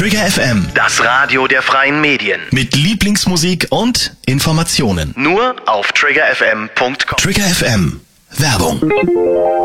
Trigger FM, Das Radio der freien Medien. mit Lieblingsmusik und Informationen. Nur auf triggerfm.com. Trigger FM, Werbung.